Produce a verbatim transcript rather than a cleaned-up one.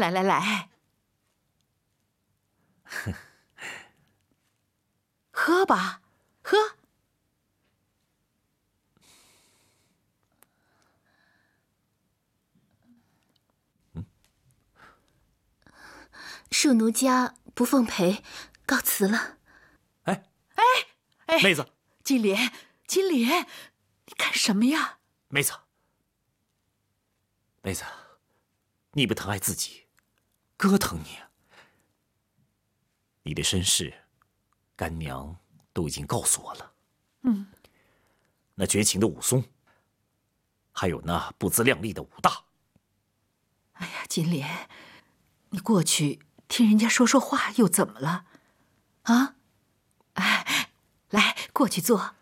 来来来，喝吧，喝。 嗯， 恕奴家不奉陪，告辞了。 哎哎哎， 妹子， 金莲，金莲，你干什么呀？ 妹子，妹子，你不疼爱自己，哥疼你啊！你的身世，干娘都已经告诉我了。 嗯， 那绝情的武松，还有那不自量力的武大。 哎呀，金莲，你过去听人家说说话又怎么了？啊？哎，来，过去坐。